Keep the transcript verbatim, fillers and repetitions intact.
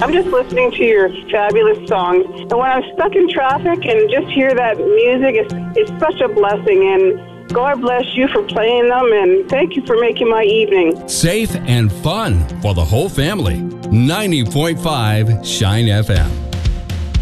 I'm just listening to your fabulous songs. And when I'm stuck in traffic and just hear that music, it's, it's such a blessing. And God bless you for playing them. And thank you for making my evening safe and fun for the whole family. ninety point five Shine F M.